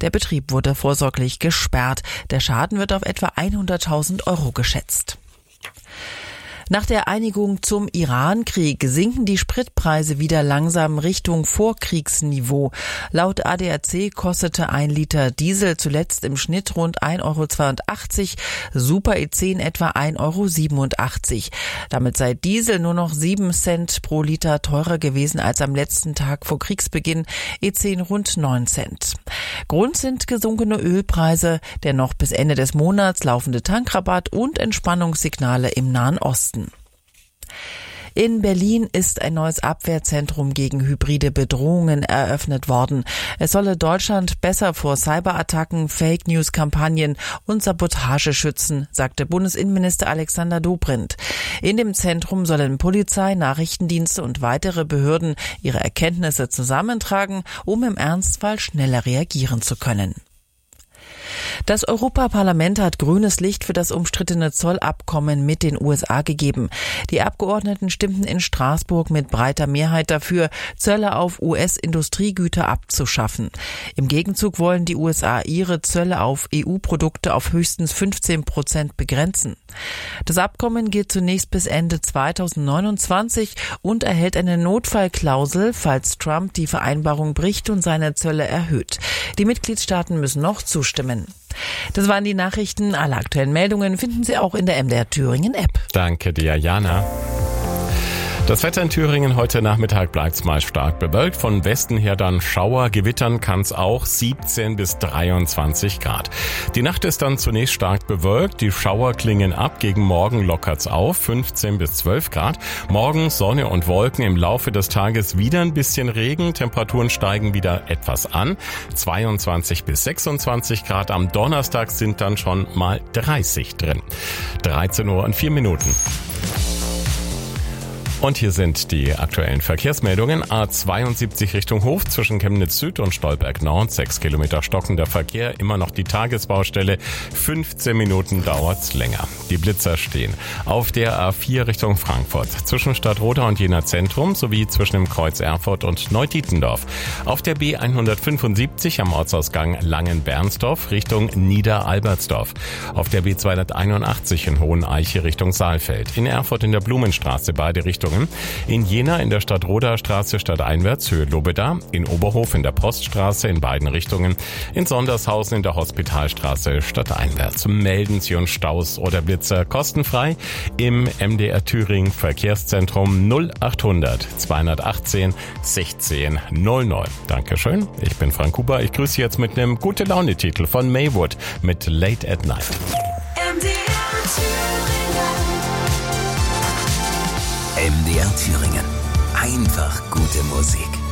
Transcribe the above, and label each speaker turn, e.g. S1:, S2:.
S1: Der Betrieb wurde vorsorglich gesperrt. Der Schaden wird auf etwa 100.000 Euro geschätzt. Nach der Einigung zum Iran-Krieg sinken die Spritpreise wieder langsam Richtung Vorkriegsniveau. Laut ADAC kostete 1 Liter Diesel zuletzt im Schnitt rund 1,82 €, Super E10 etwa 1,87 €. Damit sei Diesel nur noch 7 Cent pro Liter teurer gewesen als am letzten Tag vor Kriegsbeginn, E10 rund 9 Cent. Grund sind gesunkene Ölpreise, der noch bis Ende des Monats laufende Tankrabatt und Entspannungssignale im Nahen Osten. In Berlin ist ein neues Abwehrzentrum gegen hybride Bedrohungen eröffnet worden. Es solle Deutschland besser vor Cyberattacken, Fake-News-Kampagnen und Sabotage schützen, sagte Bundesinnenminister Alexander Dobrindt. In dem Zentrum sollen Polizei, Nachrichtendienste und weitere Behörden ihre Erkenntnisse zusammentragen, um im Ernstfall schneller reagieren zu können. Das Europaparlament hat grünes Licht für das umstrittene Zollabkommen mit den USA gegeben. Die Abgeordneten stimmten in Straßburg mit breiter Mehrheit dafür, Zölle auf US-Industriegüter abzuschaffen. Im Gegenzug wollen die USA ihre Zölle auf EU-Produkte auf höchstens 15% begrenzen. Das Abkommen gilt zunächst bis Ende 2029 und erhält eine Notfallklausel, falls Trump die Vereinbarung bricht und seine Zölle erhöht. Die Mitgliedstaaten müssen noch zustimmen. Das waren die Nachrichten. Alle aktuellen Meldungen finden Sie auch in der MDR Thüringen App.
S2: Danke dir, Jana. Das Wetter in Thüringen heute Nachmittag bleibt meist stark bewölkt. Von Westen her dann Schauer, Gewittern kann es auch 17 bis 23 Grad. Die Nacht ist dann zunächst stark bewölkt. Die Schauer klingen ab. Gegen Morgen lockert's auf, 15 bis 12 Grad. Morgen Sonne und Wolken. Im Laufe des Tages wieder ein bisschen Regen. Temperaturen steigen wieder etwas an. 22 bis 26 Grad. Am Donnerstag sind dann schon mal 30 drin. 13:04 Uhr. Und hier sind die aktuellen Verkehrsmeldungen. A72 Richtung Hof zwischen Chemnitz Süd und Stolberg Nord. 6 Kilometer stockender Verkehr. Immer noch die Tagesbaustelle. 15 Minuten dauert's länger. Die Blitzer stehen auf der A4 Richtung Frankfurt. Zwischen Stadtroda und Jena Zentrum sowie zwischen dem Kreuz Erfurt und Neudietendorf. Auf der B175 am Ortsausgang Langen-Bernsdorf Richtung Niederalbertsdorf. Auf der B281 in Hoheneiche Richtung Saalfeld. In Erfurt in der Blumenstraße beide Richtungen. In Jena in der Stadtroder Straße stadteinwärts Höhe Lobeda, in Oberhof in der Poststraße in beiden Richtungen, in Sondershausen in der Hospitalstraße stadteinwärts. Melden Sie uns Staus oder Blitzer kostenfrei im MDR Thüringen Verkehrszentrum 0800 218 16 09. Dankeschön, ich bin Frank Huber. Ich grüße jetzt mit einem Gute-Laune-Titel von Maywood mit Late at Night.
S3: MDR Thüringen. Einfach gute Musik.